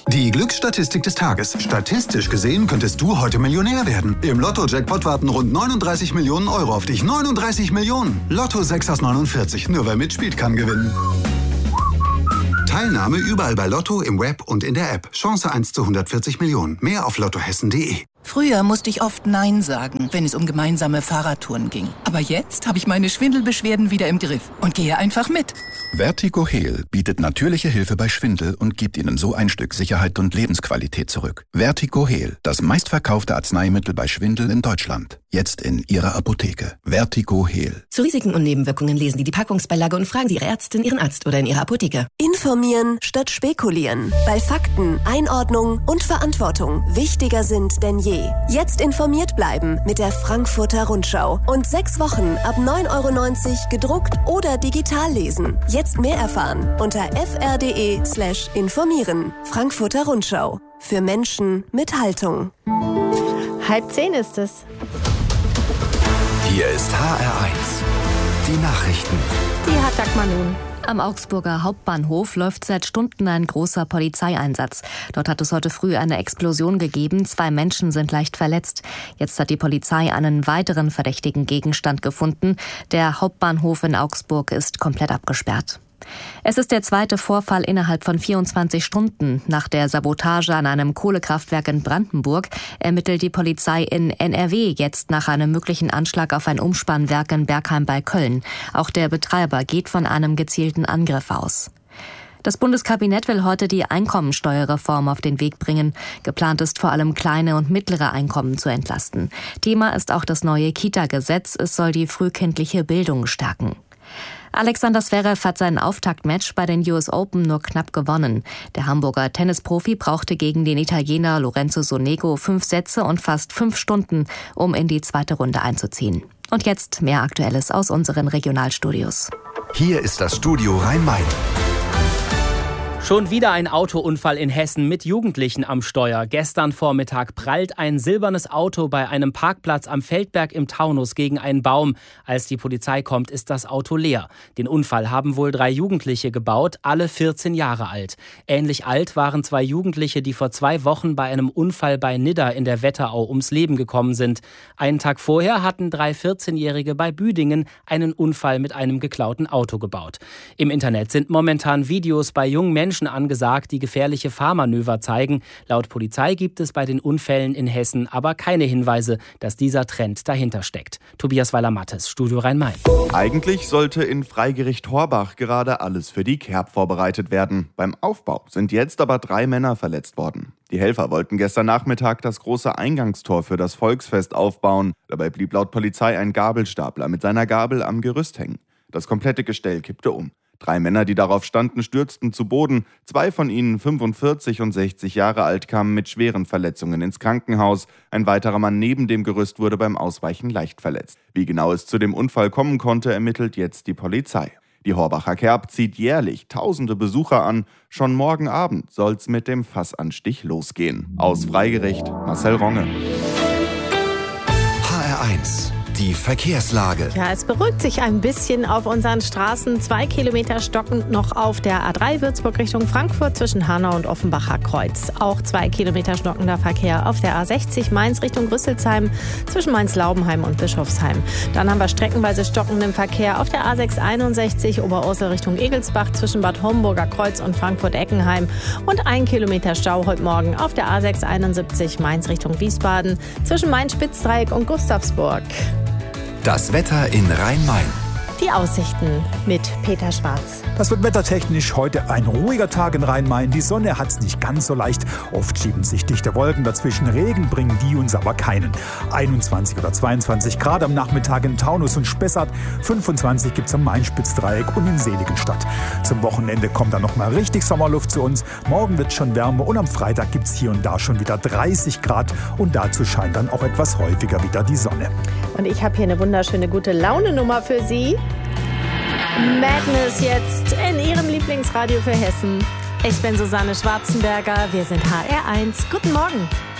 Die Glücksstatistik des Tages. Statistisch gesehen könntest du heute Millionär werden. Im Lotto-Jackpot warten rund 39 Millionen Euro auf dich. 39 Millionen! Lotto 6 aus 49. Nur wer mitspielt, kann gewinnen. Teilnahme überall bei Lotto, im Web und in der App. Chance 1 zu 140 Millionen. Mehr auf lottohessen.de. Früher musste ich oft Nein sagen, wenn es um gemeinsame Fahrradtouren ging. Aber jetzt habe ich meine Schwindelbeschwerden wieder im Griff und gehe einfach mit. Vertigo Heal bietet natürliche Hilfe bei Schwindel und gibt Ihnen so ein Stück Sicherheit und Lebensqualität zurück. Vertigo Heal, das meistverkaufte Arzneimittel bei Schwindel in Deutschland. Jetzt in Ihrer Apotheke. Vertigo Heal. Zu Risiken und Nebenwirkungen lesen Sie die Packungsbeilage und fragen Sie Ihre Ärztin, Ihren Arzt oder in Ihrer Apotheke. Informieren statt spekulieren. Weil Fakten, Einordnung und Verantwortung wichtiger sind denn je. Jetzt informiert bleiben mit der Frankfurter Rundschau. Und 6 Wochen ab 9,90 € gedruckt oder digital lesen. Jetzt mehr erfahren unter fr.de/informieren. Frankfurter Rundschau. Für Menschen mit Haltung. 9:30 ist es. Hier ist HR1. Die Nachrichten. Die hat Dagmar nun. Am Augsburger Hauptbahnhof läuft seit Stunden ein großer Polizeieinsatz. Dort hat es heute früh eine Explosion gegeben. 2 Menschen sind leicht verletzt. Jetzt hat die Polizei einen weiteren verdächtigen Gegenstand gefunden. Der Hauptbahnhof in Augsburg ist komplett abgesperrt. Es ist der zweite Vorfall innerhalb von 24 Stunden. Nach der Sabotage an einem Kohlekraftwerk in Brandenburg ermittelt die Polizei in NRW jetzt nach einem möglichen Anschlag auf ein Umspannwerk in Bergheim bei Köln. Auch der Betreiber geht von einem gezielten Angriff aus. Das Bundeskabinett will heute die Einkommensteuerreform auf den Weg bringen. Geplant ist vor allem kleine und mittlere Einkommen zu entlasten. Thema ist auch das neue Kita-Gesetz. Es soll die frühkindliche Bildung stärken. Alexander Zverev hat sein Auftaktmatch bei den US Open nur knapp gewonnen. Der Hamburger Tennisprofi brauchte gegen den Italiener Lorenzo Sonego 5 Sätze und fast 5 Stunden, um in die zweite Runde einzuziehen. Und jetzt mehr Aktuelles aus unseren Regionalstudios. Hier ist das Studio Rhein-Main. Schon wieder ein Autounfall in Hessen mit Jugendlichen am Steuer. Gestern Vormittag prallt ein silbernes Auto bei einem Parkplatz am Feldberg im Taunus gegen einen Baum. Als die Polizei kommt, ist das Auto leer. Den Unfall haben wohl 3 Jugendliche gebaut, alle 14 Jahre alt. Ähnlich alt waren 2 Jugendliche, die vor 2 Wochen bei einem Unfall bei Nidda in der Wetterau ums Leben gekommen sind. Einen Tag vorher hatten 3 14-Jährige bei Büdingen einen Unfall mit einem geklauten Auto gebaut. Im Internet sind momentan Videos bei jungen Menschen angesagt, die gefährliche Fahrmanöver zeigen. Laut Polizei gibt es bei den Unfällen in Hessen aber keine Hinweise, dass dieser Trend dahinter steckt. Tobias Weiler-Mattes, Studio Rhein-Main. Eigentlich sollte in Freigericht Horbach gerade alles für die Kerb vorbereitet werden. Beim Aufbau sind jetzt aber 3 Männer verletzt worden. Die Helfer wollten gestern Nachmittag das große Eingangstor für das Volksfest aufbauen. Dabei blieb laut Polizei ein Gabelstapler mit seiner Gabel am Gerüst hängen. Das komplette Gestell kippte um. 3 Männer, die darauf standen, stürzten zu Boden. 2 von ihnen, 45 und 60 Jahre alt, kamen mit schweren Verletzungen ins Krankenhaus. Ein weiterer Mann neben dem Gerüst wurde beim Ausweichen leicht verletzt. Wie genau es zu dem Unfall kommen konnte, ermittelt jetzt die Polizei. Die Horbacher Kerb zieht jährlich tausende Besucher an. Schon morgen Abend soll's mit dem Fassanstich losgehen. Aus Freigericht, Marcel Ronge. HR1. Die Verkehrslage. Ja, es beruhigt sich ein bisschen auf unseren Straßen. 2 Kilometer stockend noch auf der A3 Würzburg Richtung Frankfurt zwischen Hanau und Offenbacher Kreuz. Auch 2 Kilometer stockender Verkehr auf der A60 Mainz Richtung Rüsselsheim zwischen Mainz-Laubenheim und Bischofsheim. Dann haben wir streckenweise stockenden Verkehr auf der A661 Oberursel Richtung Egelsbach zwischen Bad Homburger Kreuz und Frankfurt-Eckenheim. Und 1 Kilometer Stau heute Morgen auf der A671 Mainz Richtung Wiesbaden zwischen Main-Spitzdreieck und Gustavsburg. Das Wetter in Rhein-Main. Die Aussichten mit Peter Schwarz. Das wird wettertechnisch heute ein ruhiger Tag in Rhein-Main. Die Sonne hat's nicht ganz so leicht. Oft schieben sich dichte Wolken dazwischen. Regen bringen die uns aber keinen. 21 oder 22 Grad am Nachmittag in Taunus und Spessart. 25 gibt's am Main-Spitzdreieck und in Seligenstadt. Zum Wochenende kommt dann noch mal richtig Sommerluft zu uns. Morgen wird's schon wärmer und am Freitag gibt's hier und da schon wieder 30 Grad. Und dazu scheint dann auch etwas häufiger wieder die Sonne. Und ich habe hier eine wunderschöne Gute-Laune-Nummer für Sie. Madness jetzt in Ihrem Lieblingsradio für Hessen. Ich bin Susanne Schwarzenberger. Wir sind HR1. Guten Morgen.